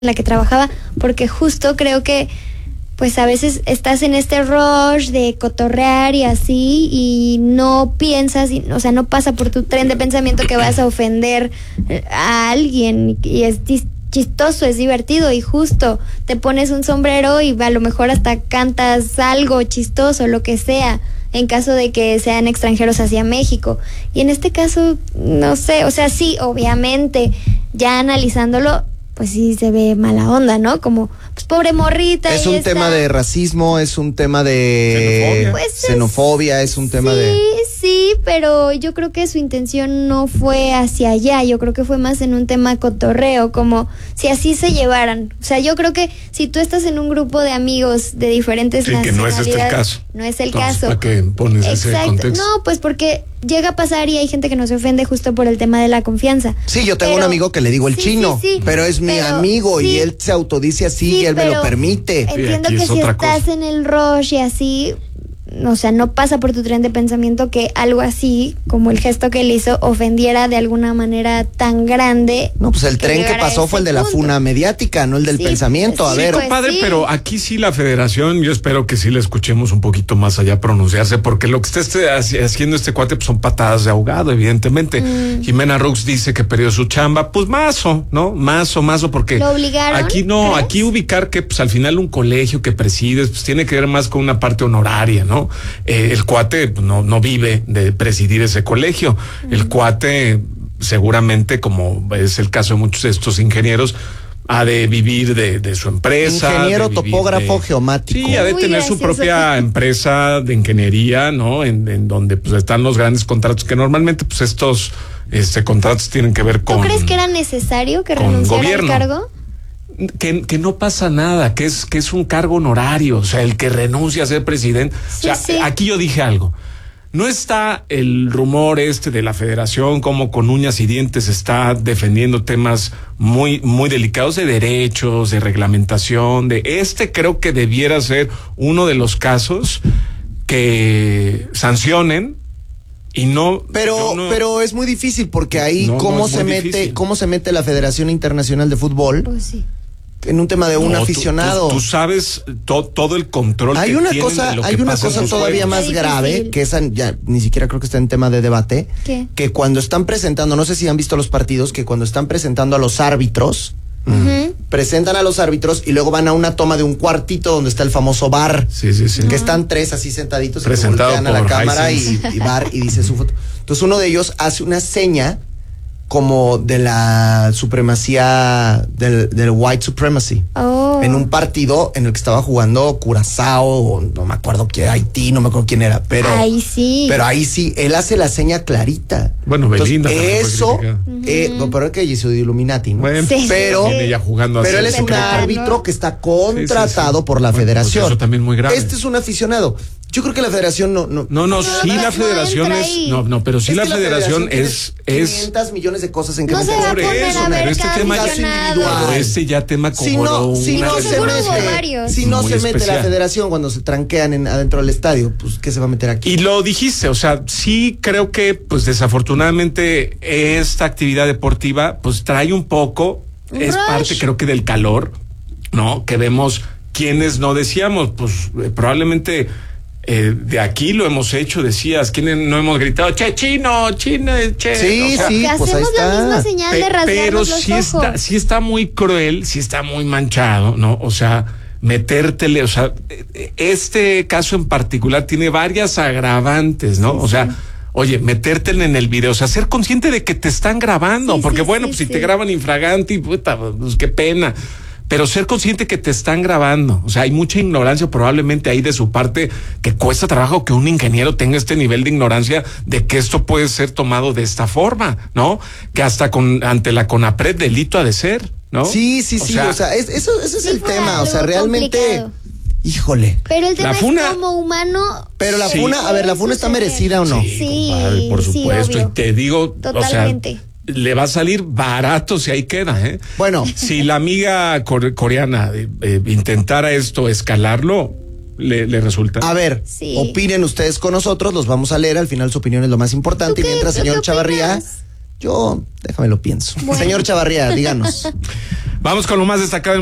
la que trabajaba, porque justo creo que pues a veces estás en este rush de cotorrear y así, y no piensas, o sea, no pasa por tu tren de pensamiento que vas a ofender a alguien, y es chistoso, es divertido, y justo te pones un sombrero y a lo mejor hasta cantas algo chistoso, lo que sea, en caso de que sean extranjeros hacia México. Y en este caso, no sé, o sea, sí, obviamente, ya analizándolo, pues sí se ve mala onda, ¿no? Como, pues pobre morrita. Es un tema de racismo, es un tema de xenofobia, es un tema de... Sí, pero yo creo que su intención no fue hacia allá, yo creo que fue más en un tema cotorreo, como si así se llevaran. O sea, yo creo que si tú estás en un grupo de amigos de diferentes nacionalidades... que no es este el caso. No es el Entonces, caso. ¿para qué pones ese contexto? No, pues porque llega a pasar y hay gente que no se ofende justo por el tema de la confianza. Sí, yo tengo un amigo que le digo el chino, pero es mi amigo y él se autodice así y él me lo permite. Entiendo que si estás en el rush y así, o sea, no pasa por tu tren de pensamiento que algo así, como el gesto que él hizo, ofendiera de alguna manera tan grande. No, pues el tren que pasó fue el de la funa mediática, no el del pensamiento. A ver, compadre, pero aquí sí la federación, yo espero que sí le escuchemos un poquito más allá pronunciarse, porque lo que está haciendo este cuate pues son patadas de ahogado, evidentemente. Jimena Rux dice que perdió su chamba, pues mazo, ¿no? Mazo, porque ¿lo obligaron? Aquí no, ¿crees? Aquí ubicar que pues al final un colegio que presides pues tiene que ver más con una parte honoraria, ¿no? El cuate no vive de presidir ese colegio. El cuate seguramente, como es el caso de muchos de estos ingenieros, ha de vivir de su empresa. Ingeniero topógrafo geomático. Sí, ha de tener su propia empresa de ingeniería, ¿no? En donde pues están los grandes contratos, que normalmente pues estos contratos tienen que ver con... ¿Tú crees que era necesario que renunciara al cargo? Que no pasa nada, que es un cargo honorario, o sea, el que renuncia a ser presidente. Aquí yo dije algo. No está el rumor de la federación como con uñas y dientes está defendiendo temas muy, muy delicados de derechos, de reglamentación, creo que debiera ser uno de los casos que sancionen. Y no, pero es muy difícil porque ahí cómo se mete la Federación Internacional de Fútbol. Pues sí. En un tema de un aficionado. Tú sabes todo el control hay que una tienen cosa, de lo que hay una pasa cosa en todavía juegos. más grave, que esa ya ni siquiera creo que está en tema de debate. ¿Qué? Que cuando están presentando, no sé si han visto los partidos, que cuando están presentando a los árbitros, presentan a los árbitros y luego van a una toma de un cuartito donde está el famoso bar. Sí. Que están tres así sentaditos presentado y que voltean a la cámara y Hisense. bar y dice su foto. Entonces uno de ellos hace una seña como de la supremacía del white supremacy. En un partido en el que estaba jugando Curazao, o no me acuerdo quién, Haití, no me acuerdo quién era, pero ahí sí, él hace la seña clarita. Bueno, Belinda. Eso, pero es que ella hizo de Illuminati, ¿no? Bueno, pero él es un árbitro que está contratado por la federación. Pues eso también muy grave. Este es un aficionado. Yo creo que la federación la federación la federación es 500 millones de cosas en que no se va a poner a ver este tema individual. tema como si no se mete la federación cuando se tranquean adentro del estadio, pues ¿qué se va a meter aquí? Y lo dijiste, o sea, sí creo que pues desafortunadamente esta actividad deportiva pues trae un poco, es parte creo que del calor, ¿no? Que vemos quienes no decíamos, pues probablemente de aquí lo hemos hecho, decías, quienes no hemos gritado, chino, che. Sí, pues ahí hacemos está. la misma señal de rasgarnos los ojos. Sí está muy cruel, sí está muy manchado, ¿no? O sea, metértele, o sea, este caso en particular tiene varias agravantes, ¿no? O sea, oye, metértele en el video, o sea, ser consciente de que te están grabando, porque si te graban infraganti, puta, pues qué pena. Pero ser consciente que te están grabando, o sea, hay mucha ignorancia probablemente ahí de su parte, que cuesta trabajo que un ingeniero tenga este nivel de ignorancia de que esto puede ser tomado de esta forma, ¿no? Que hasta ante la CONAPRED delito ha de ser, ¿no? Sí, o sea, eso es el tema, o sea, realmente... Complicado. Híjole. Pero el tema funa, es como humano. Pero la funa, a ver, ¿la funa está merecida o no? Sí, compadre, por supuesto. Obvio. Y te digo, totalmente. O sea, le va a salir barato si ahí queda, ¿eh? Bueno. Si la amiga coreana intentara escalarlo, le resulta. A ver, opinen ustedes con nosotros, los vamos a leer, al final su opinión es lo más importante. Y mientras, señor Chavarría, Yo, déjame lo pienso. Bueno. Señor Chavarría, díganos. Vamos con lo más destacado